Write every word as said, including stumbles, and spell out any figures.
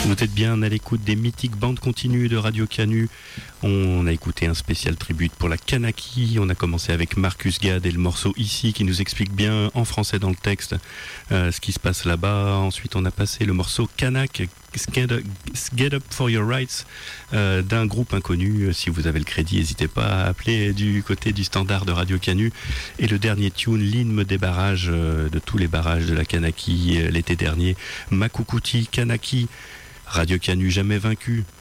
Vous êtes bien à l'écoute des mythiques bandes continues de Radio Canu. On a écouté un spécial tribute pour la Kanaki. On a commencé avec Marcus Gad et le morceau Ici qui nous explique bien en français dans le texte euh, ce qui se passe là-bas. Ensuite on a passé le morceau Kanak, Get Up For Your Rights, euh, d'un groupe inconnu. Si vous avez le crédit, n'hésitez pas à appeler du côté du standard de Radio Canu. Et le dernier tune, l'hymne des barrages, euh, de tous les barrages de la Kanaki euh, l'été dernier, Makukuti Kanaki. Radio Canu jamais vaincu.